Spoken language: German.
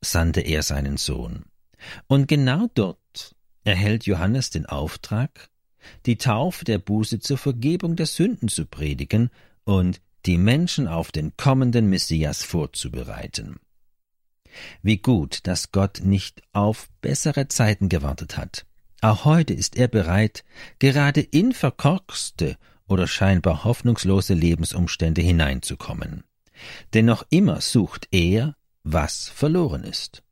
sandte er seinen Sohn. Und genau dort erhält Johannes den Auftrag, die Taufe der Buße zur Vergebung der Sünden zu predigen und die Menschen auf den kommenden Messias vorzubereiten. Wie gut, dass Gott nicht auf bessere Zeiten gewartet hat. Auch heute ist er bereit, gerade in verkorkste oder scheinbar hoffnungslose Lebensumstände hineinzukommen. Denn noch immer sucht er, was verloren ist.